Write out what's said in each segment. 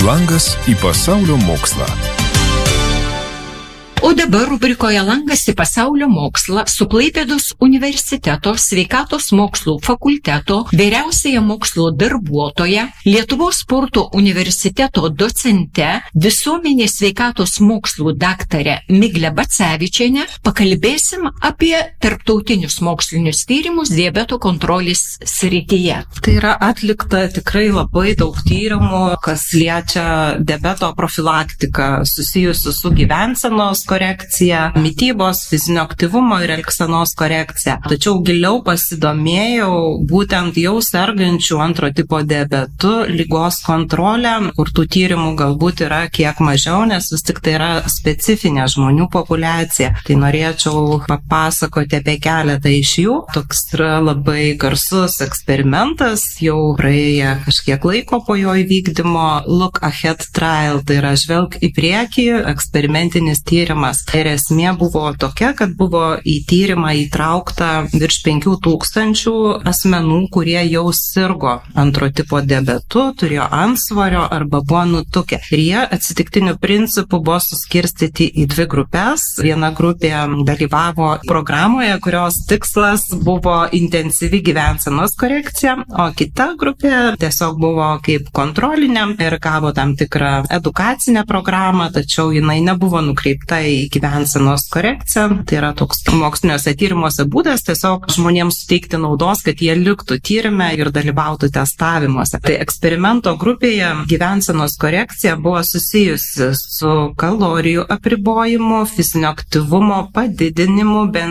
Langas į pasaulio mokslą. O dabar rubrikoje Langas į pasaulio mokslą su Klaipėdos universiteto sveikatos mokslų fakulteto vyriausiąja mokslo darbuotoja, Lietuvos sporto universiteto docente, visuomenės sveikatos mokslų daktare Migle Bacevičiene pakalbėsim apie tarptautinius mokslinius tyrimus diabeto kontrolės srityje. Tai yra atlikta tikrai labai daug tyrimų, kas liečia diabeto profilaktiką susijusių su gyvensenos korekcija, mitybos, fizinio aktyvumo ir elgsenos korekcija. Tačiau giliau pasidomėjau būtent jau sergančių antro tipo diabetu lygos kontrolę, kur tų tyrimų galbūt yra kiek mažiau, nes vis tik tai yra specifinė žmonių populiacija. Tai norėčiau papasakoti apie keletą iš jų. Toks yra labai garsus eksperimentas, jau praėję kažkiek laiko po jo įvykdymo, Look Ahead Trial, tai yra žvelk į priekį, eksperimentinis tyrimas. Ir esmė buvo tokia, kad buvo į tyrimą įtraukta virš 5000 asmenų, kurie jau sirgo antro tipo diabetu, turėjo antsvorio arba buvo nutukę. Ir jie atsitiktiniu principu buvo suskirstyti į dvi grupės. Viena grupė dalyvavo programoje, kurios tikslas buvo intensyvi gyvensenos korekcija, o kita grupė tiesiog buvo kaip kontrolinė ir gavo tam tikrą edukacinę programą, tačiau jinai nebuvo nukreipta į gyvensenos korekciją. Tai yra toks moksliniuose tyrimuose būdas tiesiog žmonėms suteikti naudos, kad jie liktų tyrime ir dalyvautų testavimuose. Tai eksperimento grupėje gyvensenos korekcija buvo susijusi su kalorijų apribojimu, fizinio aktyvumo padidinimu bent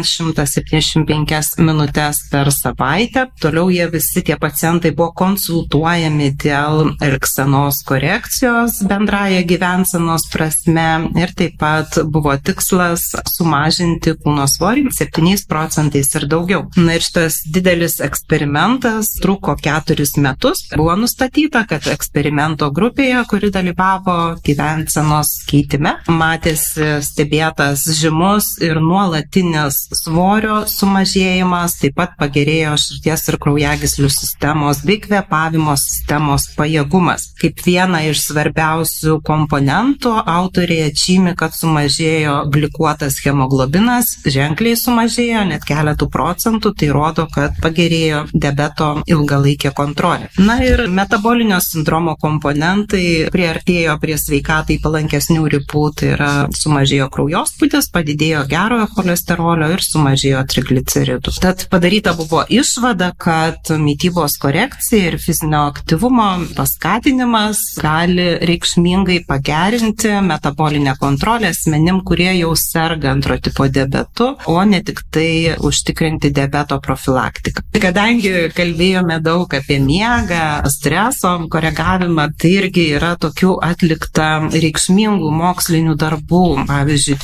175 minutės per savaitę. Toliau jie visi tie pacientai buvo konsultuojami dėl elgsenos korekcijos bendraja gyvensenos prasme ir taip pat buvo tikslas sumažinti kūno svorį 7% ir daugiau. Na ir šitas didelis eksperimentas truko 4 metus. Buvo nustatyta, kad eksperimento grupėje, kuri dalyvavo gyvensenos keitime, matėsi stebėtas žymus ir nuolatinis svorio sumažėjimas, taip pat pagerėjo širdies ir kraujagyslių sistemos bei kvėpavimo sistemos pajėgumas. Kaip viena iš svarbiausių komponentų autoriai atžymi, kad sumažėjo glikuotas hemoglobinas, ženkliai sumažėjo, net keletų procentų, tai rodo, kad pagerėjo diabeto ilgalaikė kontrolė. Na ir metabolinio sindromo komponentai priartėjo prie sveikatai palankesnių ribų, tai yra sumažėjo kraujospūdis, padidėjo gerojo cholesterolio ir sumažėjo trigliceridų. Tad padaryta buvo išvada, kad mitybos korekcija ir fizinio aktyvumo paskatinimas gali reikšmingai pagerinti metabolinę kontrolę asmenim, kurie jau serga antro tipo diabetu, o ne tik tai užtikrinti diabeto profilaktiką. Kadangi kalbėjome daug apie miegą, streso koregavimą, tai irgi yra tokių atlikta reikšmingų mokslinių darbų. Pavyzdžiui,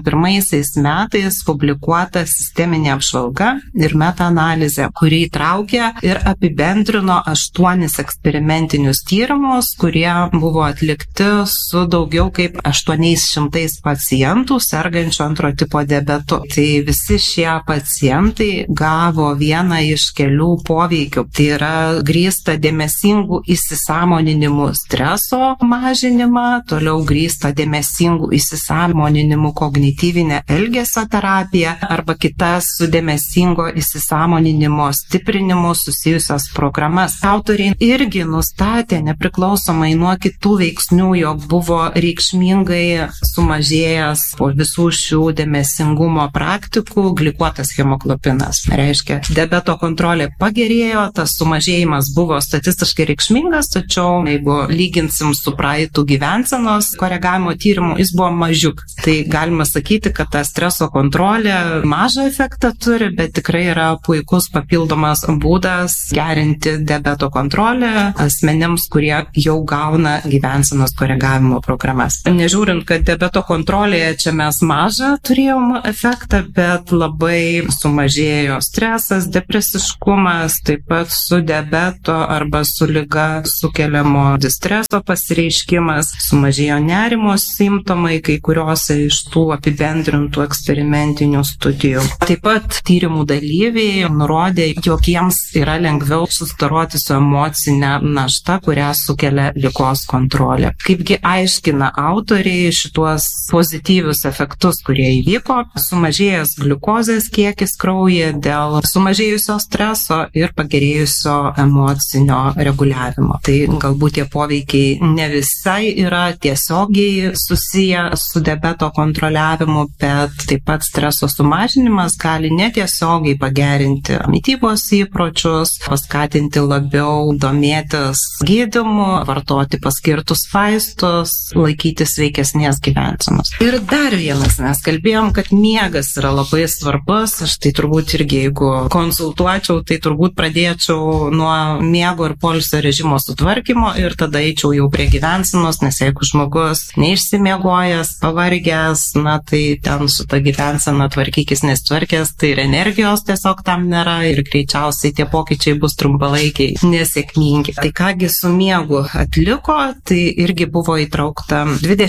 21 metais publikuota sisteminė apžvalga ir metaanalizė, kuri įtraukė ir apibendrino 8 eksperimentinius tyrimus, kurie buvo atlikti su daugiau kaip 800 pacientų sergančių antro tipo diabetu. Tai visi šie pacientai gavo vieną iš kelių poveikių. Tai yra grįsta dėmesingų įsisąmoninimu streso mažinimą, toliau grįsta dėmesingų įsisąmoninimu kognityvinė elgesio terapija arba kitas su dėmesingo įsisąmoninimo stiprinimu susijusios programas. Autoriai irgi nustatė nepriklausomai nuo kitų veiksnių, jog buvo reikšmingai sumažėjęs po visų šių dėmesingumo praktikų glikuotas hemoglobinas. Reiškia, diabeto kontrolė pagerėjo, tas sumažėjimas buvo statistiškai reikšmingas, tačiau jeigu lyginsim su praeitų gyvensenos koregavimo tyrimu, jis buvo mažiukas. Tai galima sakyti, kad ta streso kontrolė mažą efektą turi, bet tikrai yra puikus papildomas būdas gerinti diabeto kontrolę asmenims, kurie jau gauna gyvensenos koregavimo programas. Nežiūrint, kad diabeto kontrolėje čia mes mažą turėjom efektą, bet labai sumažėjo stresas, depresiškumas, taip pat su diabeto arba su liga sukeliamo distreso pasireiškimas, sumažėjo nerimo simptomai kai kuriuose iš tų apibendrintų eksperimentinių studijų. Taip pat tyrimų dalyviai nurodė, jog jiems yra lengviau susidoroti su emocinė našta, kurią sukelia ligos kontrolė. Kaipgi aiškina autoriai šituos pozityvius efektus, kurie įvyko, sumažėjęs gliukozės kiekis kraujyje dėl sumažėjusio streso ir pagerėjusio emocinio reguliavimo. Tai galbūt tie poveikiai ne visai yra tiesiogiai susiję su diabeto kontroliavimu, bet taip pat streso sumažinimas gali netiesiogiai pagerinti mitybos įpročius, paskatinti labiau domėtis gydymu, vartoti paskirtus vaistus, laikytis sveikesnės gyvensenos. Ir dar vienas, mes kalbėjom, kad miegas yra labai svarbus. Aš tai turbūt irgi, jeigu konsultuočiau, tai turbūt pradėčiau nuo miego ir poilsio režimo sutvarkymo ir tada eičiau jau prie gyvensenos, nes jeigu žmogus neišsimiegojęs, pavargęs, tai ten su ta gyvensena tvarkykis nesitvarkęs, tai ir energijos tiesiog tam nėra ir greičiausiai tie pokyčiai bus trumpalaikiai, nesėkmingi. Tai kągi su miegu atliko, tai irgi buvo įtraukta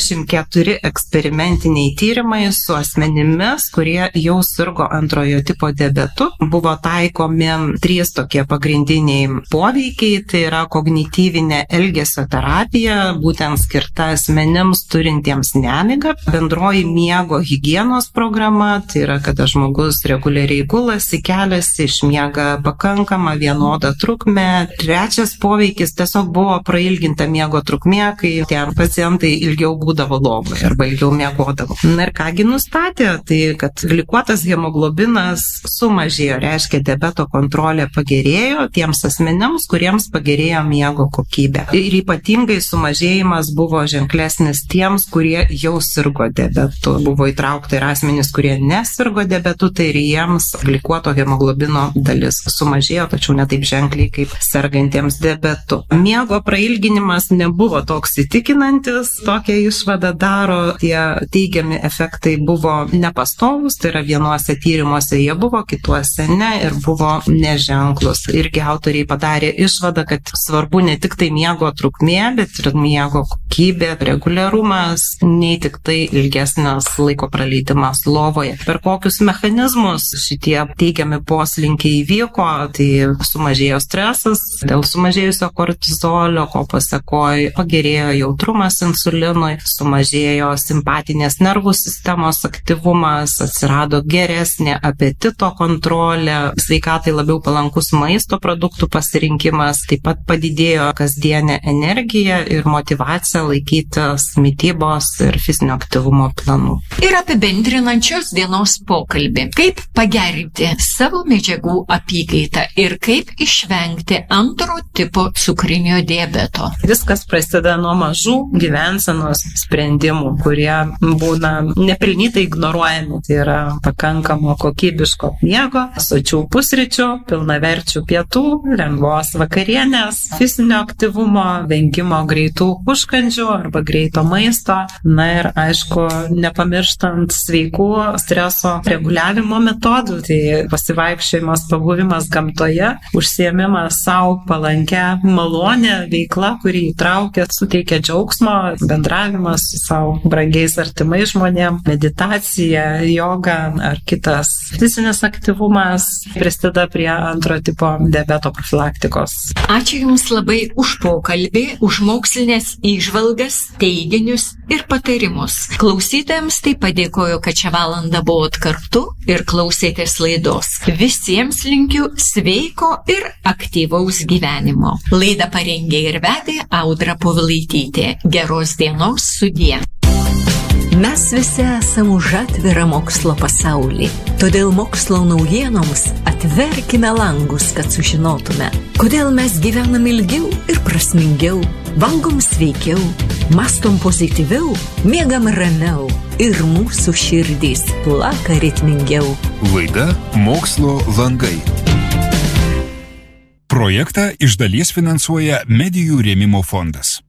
24 eksperimentiniai tyrimai su asmenimis, kurie jau sirgo antrojo tipo diabetu. Buvo taikomi 3 tokie pagrindiniai poveikiai, tai yra kognityvinė elgesio terapija, būtent skirta asmenims turintiems nemigą, bendroji miego higienos programa, tai yra kada žmogus reguliariai gulasi, keliasi, išmiega pakankamą vienodą trukmę. Trečias poveikis tiesiog buvo prailginta miego trukmė, kai tie pacientai ilgiau būdavo lovoje arba ilgiau miegodavo. Ir kągi nustatė, tai kad glikuotas hemoglobinas sumažėjo, reiškia diabeto kontrolė pagerėjo tiems asmenims, kuriems pagerėjo miego kokybė. Ir ypatingai sumažėjimas buvo ženklesnis tiems, kurie jau sirgo diabetu. Buvo įtraukta ir asmenys, kurie nesirgo diabetu, tai ir jiems glikuoto hemoglobino dalis sumažėjo, tačiau ne taip ženkliai kaip sergantiems diabetu. Miego prailginimas nebuvo toks įtikinantis, tokią išvadą daro, tie teigiami efektai buvo nepastovus, tai yra vienuose tyrimuose jie buvo, kituose ne ir buvo neženklus. Irgi autoriai padarė išvadą, kad svarbu ne tik tai miego trukmė, bet ir miego kokybė, reguliarumas, nei tik tai ilgesnis laiko praleidimas lovoje. Per kokius mechanizmus šitie teigiami poslinkiai įvyko, tai sumažėjo stresas, dėl sumažėjusio kortizolio, ko pasekoj pagerėjo jautrumas insulinui, sumažėjo simpatinės nervų sistemos aktyvumas, atsirado geresnė apetito kontrolė, sveikatai labiau palankus maisto produktų pasirinkimas, taip pat padidėjo kasdienė energija ir motyvacija laikytis mitybos ir fizinio aktyvumo planų. Ir apibendrinančios dienos pokalbį. Kaip pagerinti savo medžiagų apykaitą ir kaip išvengti antro tipo cukrinio diabeto. Viskas prasideda nuo mažų gyvensenos sprendimų, kurie būna nepelnytai ignoruojami. Tai yra pakankamo kokybiško miego, sočių pusryčių, pilnaverčių pietų, lengvos vakarienės, fizinio aktyvumo, vengimo greitų užkandžių arba greito maisto. Na ir aišku, nepamirštant sveikų streso reguliavimo metodų, tai pasivaikščiojimas, pabuvimas gamtoje, užsiėmimas savo palankę malonę veiklą, kuri įtraukia, suteikia džiaugsmo, bendravimas su savo brangiais artimais žmonėm, meditacija, joga ar kitas fizinis aktyvumas prisideda prie antro tipo diabeto profilaktikos. Ačiū Jums labai už pokalbį, už mokslinės įžvalgas, teiginius ir patarimus. Klausytojams tai padėkoju, kad šią valandą buvot kartu ir klausėtės laidos. Visiems linkiu sveiko ir aktyvaus gyvenimo. Laidą parengė ir vedė Audra Povilaitytė. Geros dienos, sudie. Mes visi esame už atvirą mokslo pasaulį. Todėl mokslo naujienoms atverkime langus, kad sužinotume, kodėl mes gyvenam ilgiau ir prasmingiau, valgom sveikiau, mastom pozityviau, miegam ramiau ir mūsų širdys plaka ritmingiau. Laida Mokslo langai. Projektą iš dalies finansuoja Medijų rėmimo fondas.